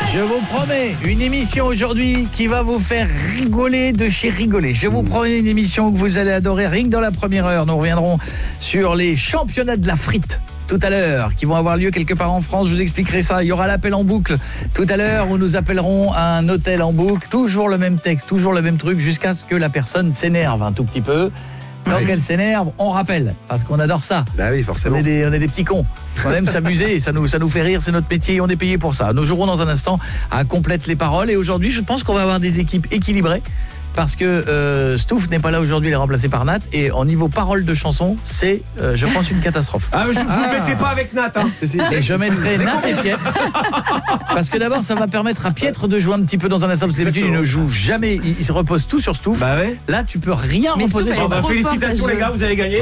Je vous promets une émission aujourd'hui qui va vous faire rigoler de chez rigoler. Je vous promets une émission que vous allez adorer. Rien que dans la première heure, nous reviendrons sur les championnats de la frite. Tout à l'heure, qui vont avoir lieu quelque part en France, je vous expliquerai ça. Il y aura l'appel en boucle tout à l'heure où nous appellerons à un hôtel en boucle. Toujours le même texte, toujours le même truc, jusqu'à ce que la personne s'énerve un tout petit peu. Tant qu'elle s'énerve, on rappelle, parce qu'on adore ça. Bah oui, forcément. On est des petits cons. On aime s'amuser, ça nous fait rire, c'est notre métier et on est payé pour ça. Nous jouerons dans un instant à Complète les paroles. Et aujourd'hui, je pense qu'on va avoir des équipes équilibrées. Parce que Stouff n'est pas là aujourd'hui, il est remplacé par Nat. Et en niveau paroles de chansons, c'est, je pense, une catastrophe. Ah, vous ne mettez pas avec Nat, hein. Et je mettrai Nat et Pietre. Parce que d'abord, ça va permettre à Pietre de jouer un petit peu dans un instant. Parce que d'habitude, il ne joue jamais, il se repose tout sur Stouff. Bah ouais. Là, tu peux rien reposer sur Stouff. Félicitations les gars, vous avez gagné.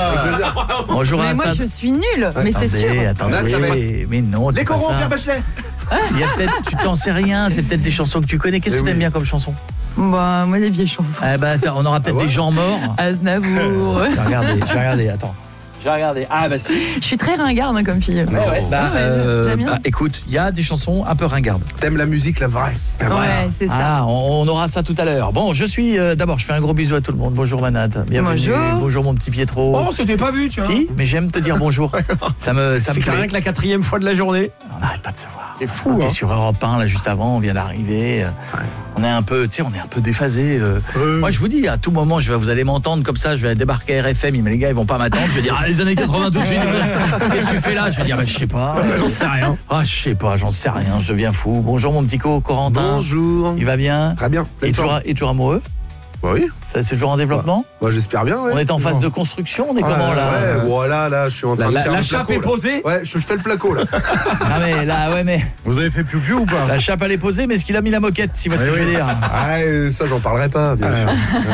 Bonjour à Mais moi, je suis nulle, mais c'est sûr. Attendez, mais non. Les corons, Pierre Bachelet. Il y a peut-être, tu t'en sais rien, c'est peut-être des chansons que tu connais. Qu'est-ce que t'aimes bien comme chanson? Bah, moi, les vieilles chansons. Ah bah, on aura peut-être des gens morts. Aznavour. Je vais regarder, attends. Je vais regarder. Ah bah si. Je suis très ringarde hein, comme fille. J'aime bien. Écoute, il y a des chansons un peu ringardes. T'aimes la musique, la vraie. Ouais, c'est ça. Ah, on aura ça tout à l'heure. Bon, je suis d'abord, je fais un gros bisou à tout le monde. Bonjour Manad. Bienvenue. Bonjour. Bonjour mon petit Pietro. Oh, c'était pas vu, tu vois. Si, mais j'aime te dire bonjour. ça me C'est plaît. rien que la 4e fois de la journée. On n'arrête pas de se voir. C'est fou, On hein. est sur Europe 1 là juste avant, on vient d'arriver. On est un peu, tu sais, on est un peu déphasé. Moi je vous dis, à tout moment, vous allez m'entendre comme ça, je vais débarquer à RFM, mais les gars ils vont pas m'attendre. Je vais dire les années 80 tout de suite. Qu'est-ce que tu fais là? Je vais dire je sais pas. J'en sais rien. Ah je sais pas, j'en sais rien, je deviens fou. Bonjour mon petit Corentin. Bonjour. Il va bien? Très bien. Et toujours amoureux? Bah oui. Ça c'est toujours en développement? Bah j'espère bien, ouais. On est en phase de construction, on est comment là? Ouais, voilà, là, je suis en train de faire La le chape placo, est là. posée. Ouais, je fais le placo, là. Ah mais là, ouais mais... Vous avez fait piou-piou ou pas? La chape elle est posée, mais est-ce qu'il a mis la moquette, si vous voyez ce que je veux dire? Ah, ça, j'en parlerai pas, bien sûr.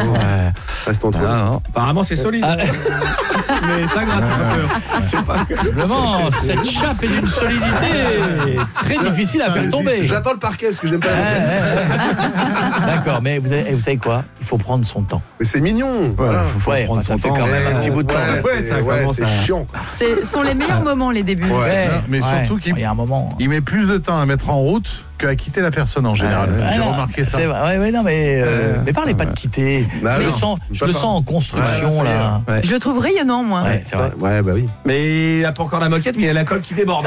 Reste entre nous. Apparemment, c'est solide. Mais ça gratte un peu. C'est pas Vraiment, cette chape est d'une solidité très difficile à faire tomber. J'attends le parquet parce que j'aime pas D'accord, mais vous savez quoi? Il faut prendre son temps. Mais c'est mignon. Voilà. Ouais, ça fait quand même un petit bout de temps. C'est chiant. Ce sont les meilleurs moments, les débuts. Ouais. Non, mais surtout qu'il il y a un moment. met plus de temps à mettre en route qu'à quitter la personne en général. J'ai remarqué ça. C'est vrai, ouais, non, mais parlez pas de quitter. Bah je non. le sens en construction, Ouais, là. Ouais. Je le trouve rayonnant, moi. Ouais, c'est vrai. Ouais, bah oui. Mais il n'a pas encore la moquette, mais il y a la colle qui déborde.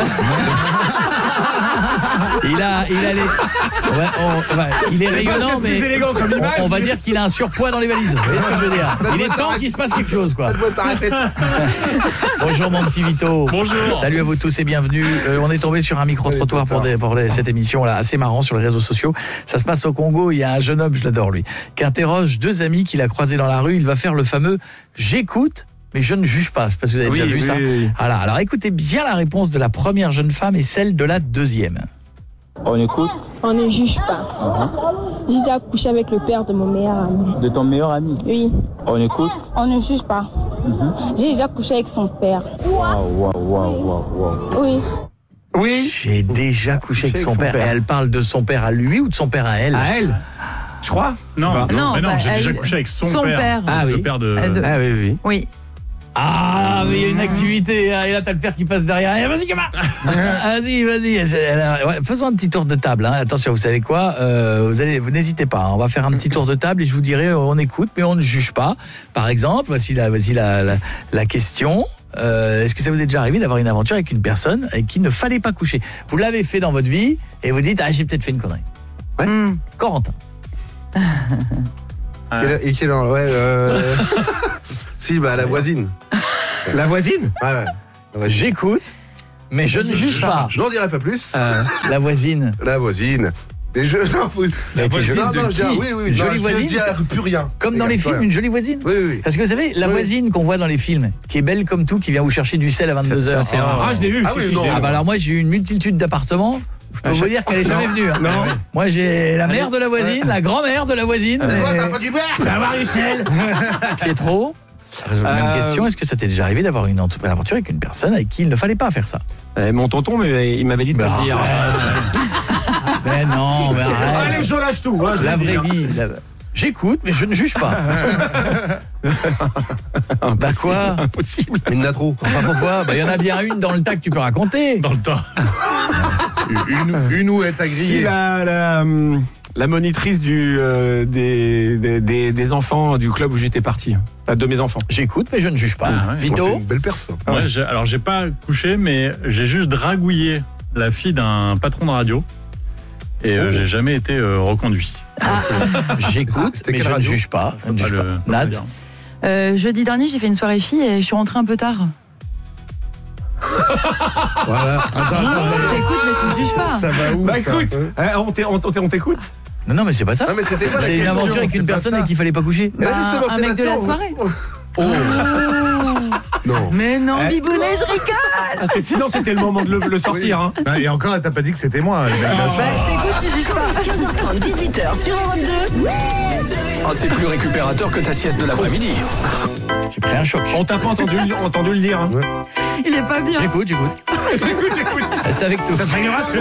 Il a les... il est rayonnant, mais... plus élégant comme image. On va dire qu'il a un surpoids dans les valises. Vous voyez ce que je veux dire? Il est temps qu'il se passe quelque chose, quoi. Bonjour mon petit Vito. Bonjour. Salut à vous tous et bienvenue. On est tombé sur un micro-trottoir pour cette émission là, assez marrant sur les réseaux sociaux. Ça se passe au Congo, il y a un jeune homme, je l'adore lui, qui interroge deux amis qu'il a croisés dans la rue. Il va faire le fameux « j'écoute ». Mais je ne juge pas, je sais pas si vous avez déjà vu ça. Oui. Voilà, alors écoutez bien la réponse de la première jeune femme et celle de la deuxième. On écoute On ne juge pas. J'ai déjà couché avec le père de mon meilleur ami. de ton meilleur ami. Oui, On écoute. on ne juge pas. J'ai déjà couché avec son père. Waouh. Oui, Oui. J'ai déjà couché avec son père. Et elle parle de son père à lui ou de son père à elle? À elle. Je crois. Non, mais non, bah, j'ai déjà elle- couché avec son père. père. Ah oui. Le père de... Ah oui. Oui. Ah, mais il y a une activité, hein, et là t'as le père qui passe derrière. Eh, vas-y, gamin. Vas-y. Alors, ouais, faisons un petit tour de table. Hein. Attention, vous savez quoi? Vous n'hésitez pas. Hein. On va faire un petit tour de table et je vous dirai, on écoute, mais on ne juge pas. Par exemple, voici la question. Est-ce que ça vous est déjà arrivé d'avoir une aventure avec une personne avec qui il ne fallait pas coucher? Vous l'avez fait dans votre vie et vous dites, j'ai peut-être fait une connerie. Ouais. Corentin. Quelle heure? Ouais, si, bah, la voisine. La voisine. Ouais. J'écoute, mais je ne juge pas. Je n'en dirai pas plus. La voisine. La voisine. Mais je... Non, voisine non, de je dis, qui? oui, Une non, jolie je voisine? ne dis plus rien. Comme dans les films, une jolie voisine? Oui. Parce que vous savez, la voisine qu'on voit dans les films, qui est belle comme tout, qui vient vous chercher du sel à 22h. Je l'ai eu. Ah oui, non. Ah bah alors moi j'ai eu une multitude d'appartements. Je peux vous dire qu'elle est jamais venue. Hein. Non. Moi j'ai la mère de la voisine, la grand-mère de la voisine. Quoi, mais- t'as pas du beurre? Je peux avoir du sel. Pietro, même question, est-ce que ça t'est déjà arrivé d'avoir une aventure avec une personne avec qui il ne fallait pas faire ça? Mon tonton, mais il m'avait dit de pas le dire. Mais non, mais arrête. Allez, je lâche tout. Hein, je La le dis, vraie hein. vie. J'écoute, mais je ne juge pas. Bah quoi? Impossible. Il y en a trop. Enfin pourquoi? Bah il y en a bien une dans le tas que tu peux raconter. Dans le tas. Une ou est à Si griller. la monitrice des enfants du club où j'étais parti. De mes enfants. J'écoute, mais je ne juge pas. Ah ouais. Vito? C'est une belle personne. Ouais, alors j'ai pas couché, mais j'ai juste dragouillé la fille d'un patron de radio et j'ai jamais été reconduit. J'écoute, C'était mais quelle je ne radio juge pas. Je ne juge pas. Nat? Jeudi dernier, j'ai fait une soirée fille et je suis rentrée un peu tard. Voilà. T'écoutes, mais tu ne juges pas. Ça va où Bah ça, écoute, on t'écoute. Non, mais c'est pas ça. Non, mais c'était pas la C'est une question, aventure avec c'est une pas personne ça. avec qui il fallait pas coucher. Mais là, justement, un mec de Sébastien, la soirée. Non. Mais non, Eh. Bibounet, je rigole. Sinon, c'était le moment de le sortir. Hein. Ah, et encore, elle t'a pas dit que c'était moi. Le mec de la soirée. T'écoutes, tu juges pas. 15h30, 18h sur Europe 2. Ah, c'est plus récupérateur que ta sieste de l'après-midi. J'ai pris un choc. On t'a pas entendu le dire. Hein. Il est pas bien. J'écoute. Écoute. Reste avec tout. Ça serait grave.